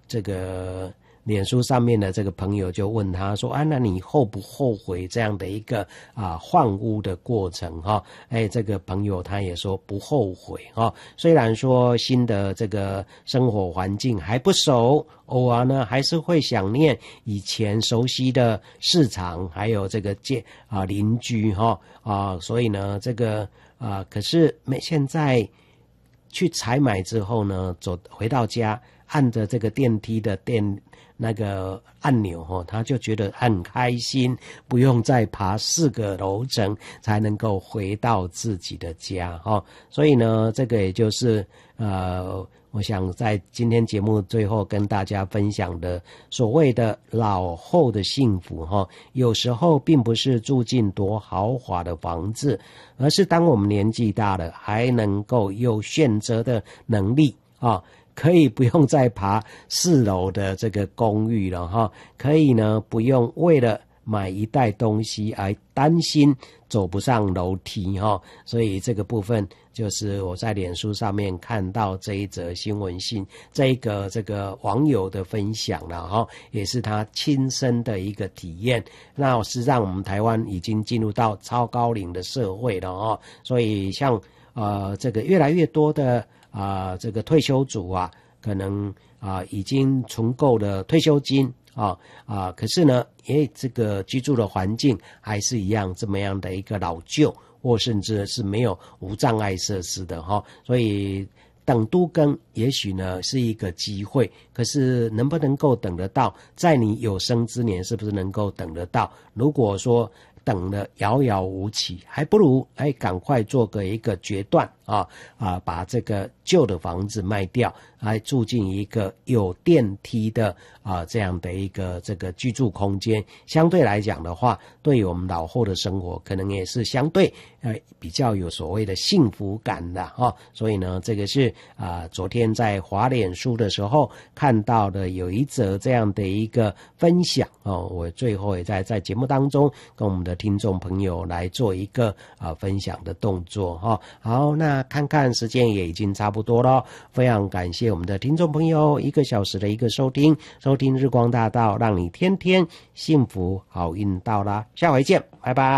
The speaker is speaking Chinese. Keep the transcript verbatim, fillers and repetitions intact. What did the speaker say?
这个脸书上面的这个朋友就问他说啊，那你后不后悔这样的一个啊换屋的过程哈？哎，这个朋友他也说不后悔哈。虽然说新的这个生活环境还不熟，偶尔呢还是会想念以前熟悉的市场，还有这个街啊邻居哈啊，所以呢这个啊可是没现在去采买之后呢，走回到家按着这个电梯的电。那个按钮哦，他就觉得很开心，不用再爬四个楼层才能够回到自己的家哈。所以呢，这个也就是呃，我想在今天节目最后跟大家分享的所谓的老后的幸福哈，有时候并不是住进多豪华的房子，而是当我们年纪大了，还能够有选择的能力啊。可以不用再爬四楼的这个公寓了哈，可以呢不用为了买一袋东西而担心走不上楼梯哈，所以这个部分就是我在脸书上面看到这一则新闻信，这一个这个网友的分享了哈，也是他亲身的一个体验。那事实上我们台湾已经进入到超高龄的社会了哈，所以像呃这个越来越多的啊、呃，这个退休族啊，可能啊、呃、已经存够了退休金啊啊、呃，可是呢，诶，这个居住的环境还是一样这么样的一个老旧，或甚至是没有无障碍设施的哈，所以等都更也许呢是一个机会，可是能不能够等得到，在你有生之年是不是能够等得到？如果说等了遥遥无期，还不如哎赶快做个一个决断啊啊，把这个旧的房子卖掉，来住进一个有电梯的啊这样的一个这个居住空间。相对来讲的话，对于我们老后的生活，可能也是相对呃比较有所谓的幸福感的哈、啊。所以呢，这个是啊昨天在滑脸书的时候看到的有一则这样的一个分享哦，我最后也在在节目当中跟我们的听众朋友来做一个啊分享的动作哈。好，那看看时间也已经差不多了，非常感谢我们的听众朋友一个小时的一个收听，收听日光大道，让你天天幸福好运到啦，下回见，拜拜。